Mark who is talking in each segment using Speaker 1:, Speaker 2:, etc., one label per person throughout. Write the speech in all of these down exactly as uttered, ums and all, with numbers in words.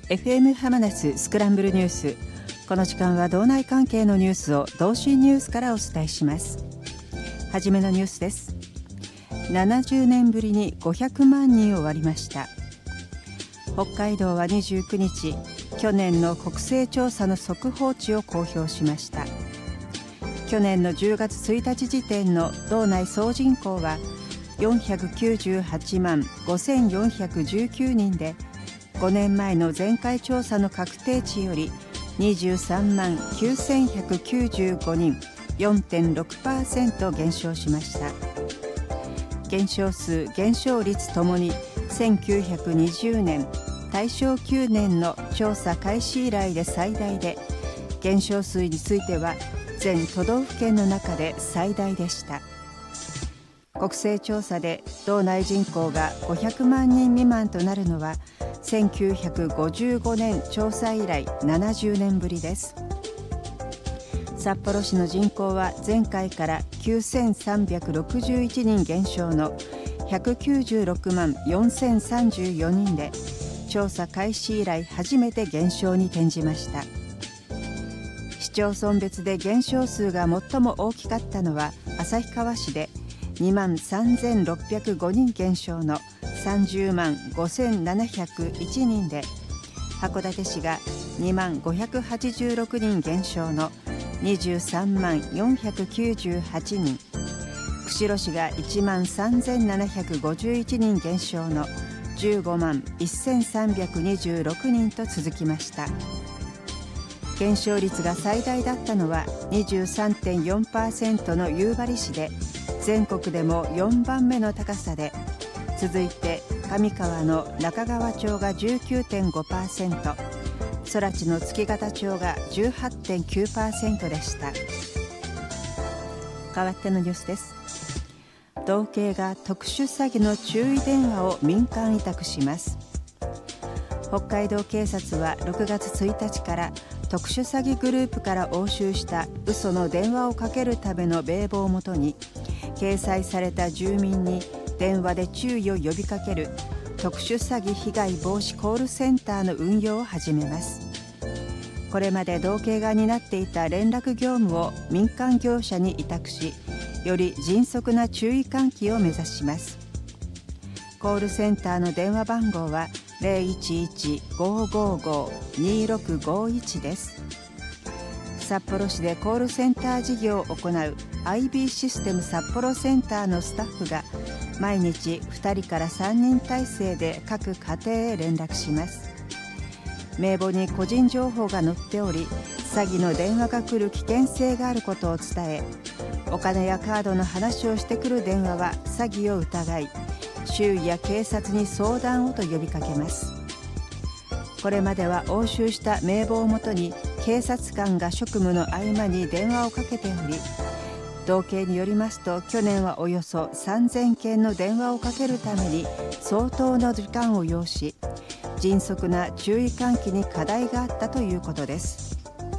Speaker 1: エフエム 浜松スクランブルニュース。この時間は道内関係のニュースを同心ニュースからお伝えします。はじめのニュースです。ななじゅうねんぶりにごひゃくまんにんを割りました。北海道はにじゅうくにち、去年の国勢調査の速報値を公表しました。去年のじゅうがつついたち時点の道内総人口はよんひゃくきゅうじゅうはちまんごせんよんひゃくじゅうきゅうにんで、ごねんまえの前回調査の確定値よりにじゅうさんまんきゅうせんひゃくきゅうじゅうごにん、よんてんろくパーセント 減少しました。減少数、減少率ともにせんきゅうひゃくにじゅうねん、大正きゅうねんの調査開始以来で最大で、減少数については全都道府県の中で最大でした。国勢調査で道内人口がごひゃくまんにん未満となるのはせんきゅうひゃくごじゅうごねん調査以来ななじゅうねんぶりです。札幌市の人口は前回からきゅうせんさんびゃくろくじゅういちにん減少のひゃくきゅうじゅうろくまんよんせんさんじゅうよにんで、調査開始以来初めて減少に転じました。市町村別で減少数が最も大きかったのは旭川市でにまんさんぜんろっぴゃくごにん減少のさんじゅうまんごせんななひゃくいちにんで、函館市がにまんごひゃくはちじゅうろくにん減少のにじゅうさんまんよんひゃくきゅうじゅうはちにん、釧路市がいちまんさんぜんななひゃくごじゅういちにん減少のじゅうごまんせんさんびゃくにじゅうろくにんと続きました。減少率が最大だったのは にじゅうさんてんよんパーセント の夕張市で、全国でもよんばんめの高さで、続いて上川の中川町が じゅうきゅうてんごパーセント、空知の月形町が じゅうはちてんきゅうパーセント でした。変わってのニュースです。道警が特殊詐欺の注意電話を民間委託します。北海道警察はろくがつついたちから特殊詐欺グループから押収した嘘の電話をかけるための名簿をもとに、掲載された住民に電話で注意を呼びかける特殊詐欺被害防止コールセンターの運用を始めます。これまで道警が担っていた連絡業務を民間業者に委託し、より迅速な注意喚起を目指します。コールセンターの電話番号は ゼロいちいち ごーごーごー にーろくごーいち です。札幌市でコールセンター事業を行う アイビー システム札幌センターのスタッフが毎日ふたりからさんにん体制で各家庭へ連絡します。名簿に個人情報が載っており、詐欺の電話が来る危険性があることを伝え、お金やカードの話をしてくる電話は詐欺を疑い、周囲や警察に相談をと呼びかけます。これまでは押収した名簿をもとに警察官が職務の合間に電話をかけており、道警によりますと去年はおよそさんぜんけんの電話をかけるために相当の時間を要し、迅速な注意喚起に課題があったということです。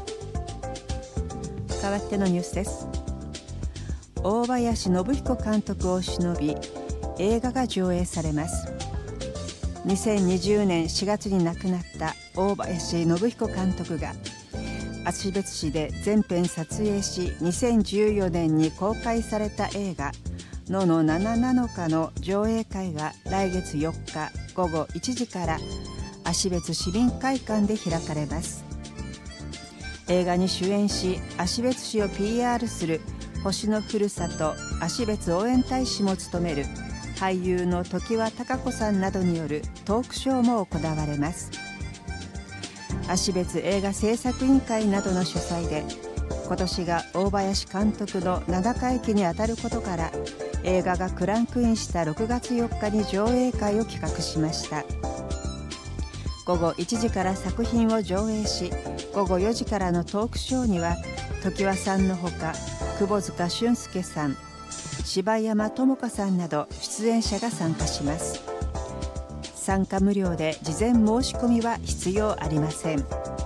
Speaker 1: 変わってのニュースです。大林信彦監督を偲び映画が上映されます。にせんにじゅうねんしがつに亡くなった大林信彦監督が芦別市で全編撮影し、にせんじゅうよねんに公開された映画「ののなななのか」の上映会が来月よっかごごいちじから芦別市民会館で開かれます。映画に主演し芦別市を ピーアール する星のふるさと芦別応援大使も務める俳優の常盤貴子さんなどによるトークショーも行われます。芦別映画制作委員会などの主催で、今年が大林監督のななかいきにあたることから、映画がクランクインしたろくがつよっかに上映会を企画しました。ごごいちじから作品を上映し、ごごよじからのトークショーには常盤さんのほか窪塚俊介さん、柴山智香さんなど出演者が参加します。参加無料で事前申し込みは必要ありません。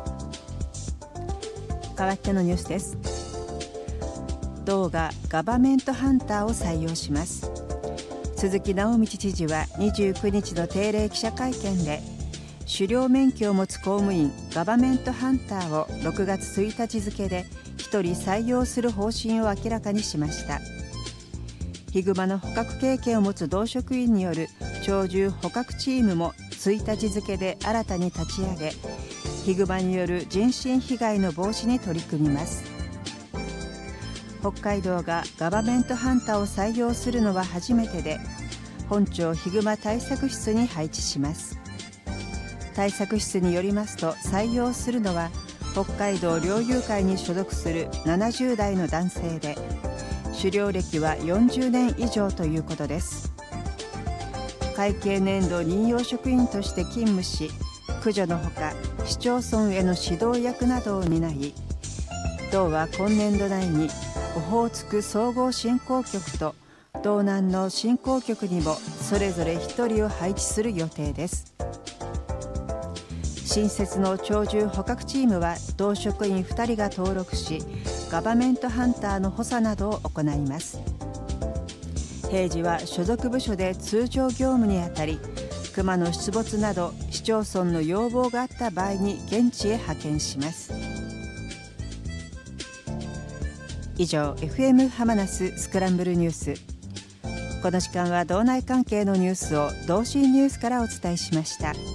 Speaker 1: 変わってのニュースです。道がガバメントハンターを採用します。鈴木直道知事はにじゅうくにちの定例記者会見で、 狩猟免許を持つ公務員ガバメントハンターをろくがつついたち付でひとり採用する方針を明らかにしました。ヒグマの捕獲経験を持つ同職員による鳥獣捕獲チームもついたち付で新たに立ち上げ、ヒグマによる人身被害の防止に取り組みます。北海道がガバメントハンターを採用するのは初めてで、本町ヒグマ対策室に配置します。対策室によりますと、採用するのは北海道猟友会に所属するななじゅうだいの男性で、狩猟歴はよんじゅうねん以上ということです。会計年度任用職員として勤務し、駆除のほか市町村への指導役などを担い、道は今年度内にオホーツク総合振興局と道南の振興局にもそれぞれひとりを配置する予定です。新設の鳥獣捕獲チームは同職員ふたりが登録し、ガバメントハンターの補佐などを行います。平時は所属部署で通常業務にあたり、熊の出没など市町村の要望があった場合に現地へ派遣します。以上、 エフエム ハマナススクランブルニュース。この時間は道内関係のニュースを同心ニュースからお伝えしました。